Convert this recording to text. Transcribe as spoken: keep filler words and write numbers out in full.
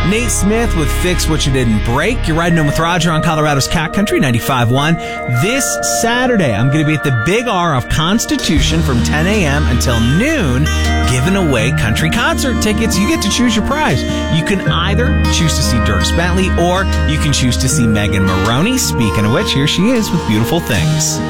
Nate Smith with Fix What You Didn't Break. You're riding home with Roger on Colorado's Cat Country ninety-five point one. This Saturday, I'm going to be at the Big R of Constitution from ten a.m. until noon, giving away country concert tickets. You get to choose your prize. You can either choose to see Dierks Bentley or you can choose to see Megan Maroney. Speaking of which, here she is with Beautiful Things.